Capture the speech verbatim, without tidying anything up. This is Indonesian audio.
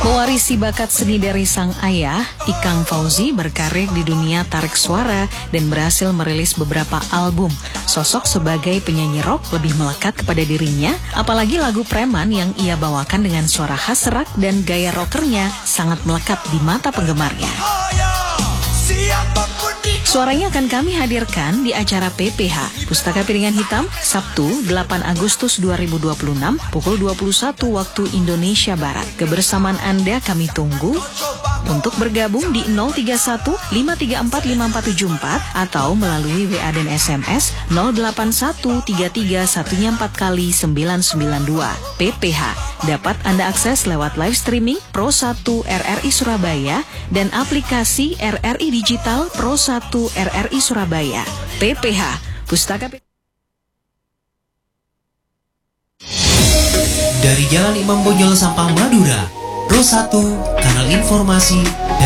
Mewarisi bakat seni dari sang ayah, Ikang Fauzi berkarir di dunia tarik suara dan berhasil merilis beberapa album. Sosok sebagai penyanyi rock lebih melekat kepada dirinya, apalagi lagu Preman yang ia bawakan dengan suara khas serak dan gaya rockernya sangat melekat di mata penggemarnya. Suaranya akan kami hadirkan di acara P P H, Pustaka Piringan Hitam, Sabtu delapan Agustus dua ribu dua puluh enam, pukul dua puluh satu waktu Indonesia Barat. Kebersamaan Anda kami tunggu. Untuk bergabung di nol tiga satu lima tiga empat lima empat tujuh empat atau melalui W A dan S M S nol delapan satu tiga tiga satu empat kali sembilan sembilan dua. P P H dapat Anda akses lewat live streaming Pro satu R R I Surabaya dan aplikasi R R I Digital Pro satu R R I Surabaya. P P H, Pustaka Dari Jalan Imam Bonjol Sampang Madura, Pro satu, kanal informasi